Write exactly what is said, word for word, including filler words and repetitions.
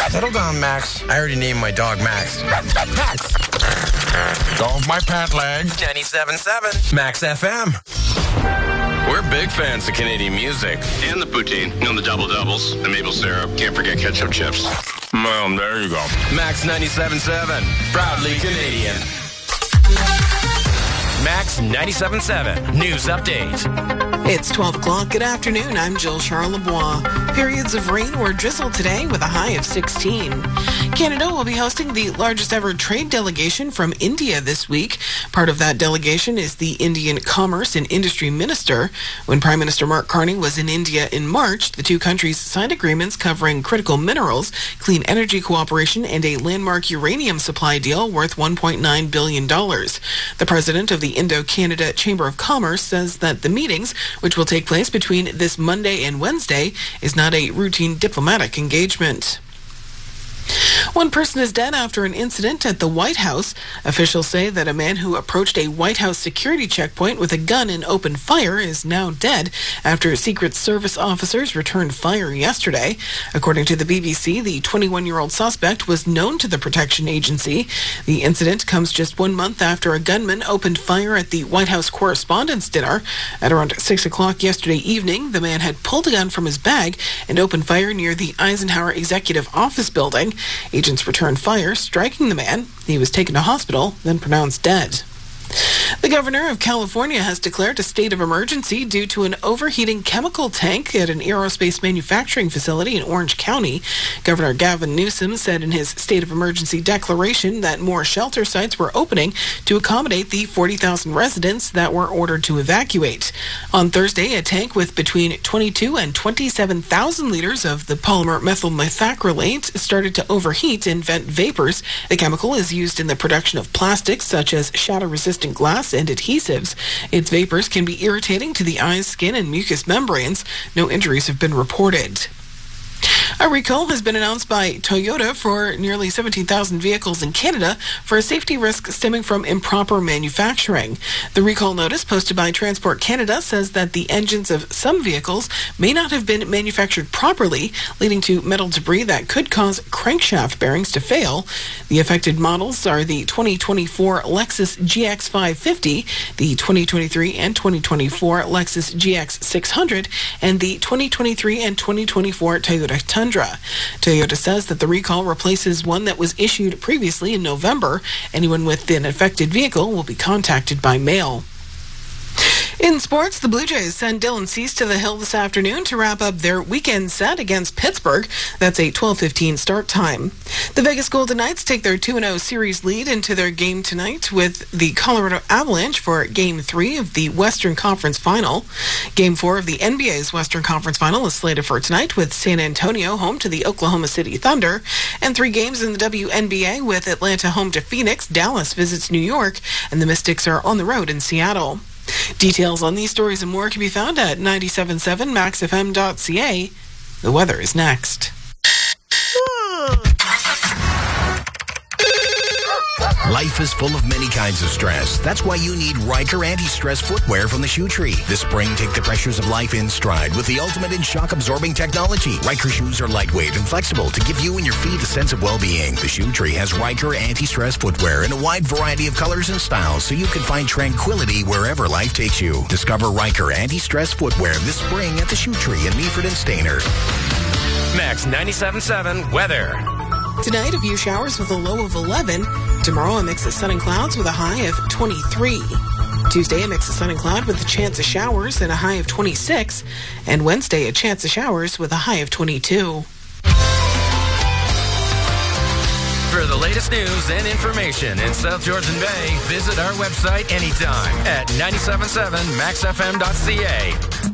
Settle down, Max. I already named my dog Max. Max. Golf my pant leg. ninety-seven point seven Max F M. We're big fans of Canadian music. And the poutine. You know, the double doubles, the maple syrup. Can't forget ketchup chips. Well, there you go. Max ninety-seven point seven. Proudly Canadian. Max ninety-seven point seven. News update. It's twelve o'clock. Good afternoon. I'm Jill Charlebois. Periods of rain or drizzle today with a high of sixteen. Canada will be hosting the largest ever trade delegation from India this week. Part of that delegation is the Indian Commerce and Industry Minister. When Prime Minister Mark Carney was in India in March, the two countries signed agreements covering critical minerals, clean energy cooperation, and a landmark uranium supply deal worth one point nine billion dollars. The president of the Indo-Canada Chamber of Commerce says that the meetings, which will take place between this Monday and Wednesday, is not a routine diplomatic engagement. One person is dead after an incident at the White House. Officials say that a man who approached a White House security checkpoint with a gun and opened fire is now dead after Secret Service officers returned fire yesterday. According to the B B C, the twenty-one-year-old suspect was known to the protection agency. The incident comes just one month after a gunman opened fire at the White House Correspondents' Dinner. At around six o'clock yesterday evening, the man had pulled a gun from his bag and opened fire near the Eisenhower Executive Office building. Agents returned fire, striking the man. He was taken to hospital, then pronounced dead. The governor of California has declared a state of emergency due to an overheating chemical tank at an aerospace manufacturing facility in Orange County. Governor Gavin Newsom said in his state of emergency declaration that more shelter sites were opening to accommodate the forty thousand residents that were ordered to evacuate. On Thursday, a tank with between twenty-two and twenty-seven thousand liters of the polymer methyl methacrylate started to overheat and vent vapors. The chemical is used in the production of plastics such as shatter-resistant glass and adhesives. Its vapors can be irritating to the eyes, skin, and mucous membranes. No injuries have been reported. A recall has been announced by Toyota for nearly seventeen thousand vehicles in Canada for a safety risk stemming from improper manufacturing. The recall notice posted by Transport Canada says that the engines of some vehicles may not have been manufactured properly, leading to metal debris that could cause crankshaft bearings to fail. The affected models are the twenty twenty-four Lexus G X five fifty, the twenty twenty-three and twenty twenty-four Lexus G X six hundred, and the twenty twenty-three and twenty twenty-four Toyota Tundra. Toyota says that the recall replaces one that was issued previously in November. Anyone with an affected vehicle will be contacted by mail. In sports, the Blue Jays send Dylan Cease to the hill this afternoon to wrap up their weekend set against Pittsburgh. That's a twelve fifteen start time. The Vegas Golden Knights take their two and oh series lead into their game tonight with the Colorado Avalanche for Game three of the Western Conference Final. Game four of the N B A's Western Conference Final is slated for tonight with San Antonio home to the Oklahoma City Thunder. And three games in the W N B A with Atlanta home to Phoenix, Dallas visits New York, and the Mystics are on the road in Seattle. Details on these stories and more can be found at ninety-seven point seven max f m dot c a. The weather is next. Life is full of many kinds of stress. That's why you need Riker anti-stress footwear from the Shoe Tree. This spring, take the pressures of life in stride with the ultimate in shock-absorbing technology. Riker shoes are lightweight and flexible to give you and your feet a sense of well-being. The Shoe Tree has Riker anti-stress footwear in a wide variety of colors and styles so you can find tranquility wherever life takes you. Discover Riker anti-stress footwear this spring at the Shoe Tree in Meaford and Stayner. Max ninety-seven point seven weather. Tonight, a few showers with a low of eleven. Tomorrow, a mix of sun and clouds with a high of twenty-three. Tuesday, a mix of sun and cloud with a chance of showers and a high of twenty-six. And Wednesday, a chance of showers with a high of twenty-two. For the latest news and information in South Georgian Bay, visit our website anytime at ninety-seven point seven max f m dot c a.